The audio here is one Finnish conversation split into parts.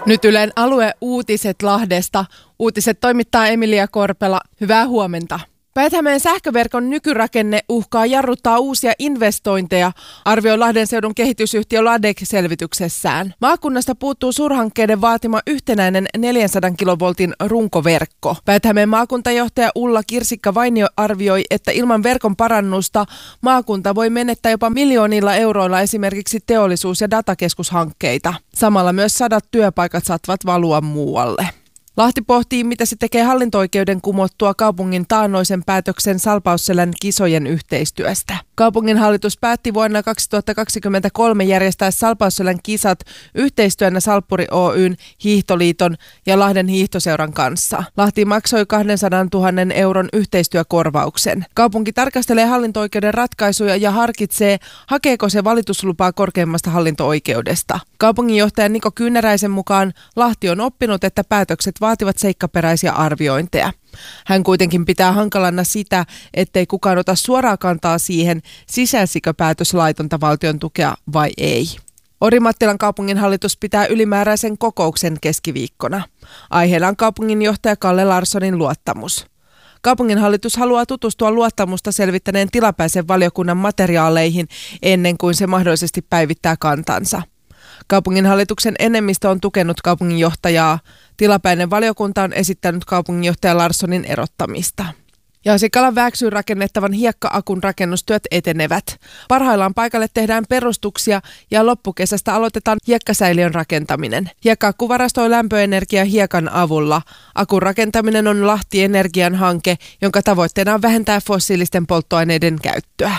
Nyt Ylen alueuutiset Lahdesta. Uutiset toimittaa Emilia Korpela. Hyvää huomenta. Päijät-Hämeen sähköverkon nykyrakenne uhkaa jarruttaa uusia investointeja, arvioi Lahden seudun kehitysyhtiö Ladek selvityksessään. Maakunnasta puuttuu suurhankkeiden vaatima yhtenäinen 400 kilovoltin runkoverkko. Päijät-Hämeen maakuntajohtaja Ulla Kirsikka-Vainio arvioi, että ilman verkon parannusta maakunta voi menettää jopa miljoonilla euroilla esimerkiksi teollisuus- ja datakeskushankkeita. Samalla myös 100 työpaikat saattavat valua muualle. Lahti pohtii, mitä se tekee hallinto-oikeuden kumottua kaupungin taannoisen päätöksen Salpausselän kisojen yhteistyöstä. Kaupungin hallitus päätti vuonna 2023 järjestää Salpausselän kisat yhteistyönä Salppuri Oyn, Hiihtoliiton ja Lahden hiihtoseuran kanssa. Lahti maksoi 200 000 euron yhteistyökorvauksen. Kaupunki tarkastelee hallinto-oikeuden ratkaisuja ja harkitsee, hakeeko se valituslupaa korkeimmasta hallinto-oikeudesta. Kaupunginjohtaja Niko Kyynäräisen mukaan Lahti on oppinut, että päätökset vaativat seikkaperäisiä arviointeja. Hän kuitenkin pitää hankalana sitä, ettei kukaan ota suoraa kantaa siihen, sisälsikö päätös laitonta valtion tukea vai ei. Orimattilan kaupunginhallitus pitää ylimääräisen kokouksen keskiviikkona. Aiheena on kaupunginjohtaja Kalle Larssonin luottamus. Kaupunginhallitus haluaa tutustua luottamusta selvittäneen tilapäisen valiokunnan materiaaleihin ennen kuin se mahdollisesti päivittää kantansa. Kaupunginhallituksen enemmistö on tukenut kaupunginjohtajaa. Tilapäinen valiokunta on esittänyt kaupunginjohtaja Larssonin erottamista. Jasikalan Vääksyyn rakennettavan hiekka-akun rakennustyöt etenevät. Parhaillaan paikalle tehdään perustuksia ja loppukesästä aloitetaan hiekkasäiliön rakentaminen. Hiekka-akku varastoi lämpöenergiaa hiekan avulla. Akun rakentaminen on Lahti Energian hanke, jonka tavoitteena on vähentää fossiilisten polttoaineiden käyttöä.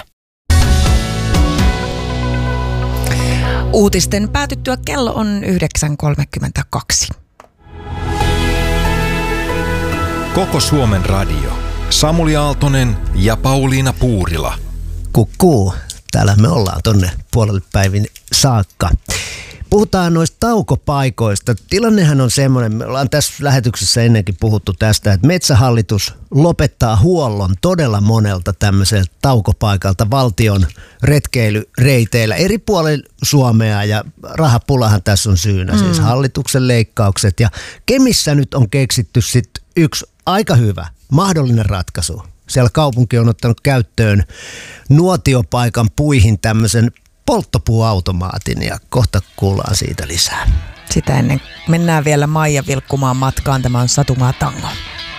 Uutisten päätyttyä kello on 9.32. Koko Suomen radio. Samuli Aaltonen ja Pauliina Puurila. Kukkuu. Täällä me ollaan tonne puolelle päivin saakka. Puhutaan noista taukopaikoista. Tilannehan on semmoinen, me ollaan tässä lähetyksessä ennenkin puhuttu tästä, että Metsähallitus lopettaa huollon todella monelta tämmöiseltä taukopaikalta valtion retkeilyreiteillä eri puolilla Suomea, ja rahapulahan tässä on syynä, siis hallituksen leikkaukset. Ja Kemissä nyt on keksitty sitten yksi aika hyvä mahdollinen ratkaisu. Siellä kaupunki on ottanut käyttöön nuotiopaikan puihin tämmöisen polttopuuautomaatin, ja kohta kuullaan siitä lisää. Sitä ennen mennään vielä Maija vilkkumaan matkaan. Tämä on Satumaa Tango.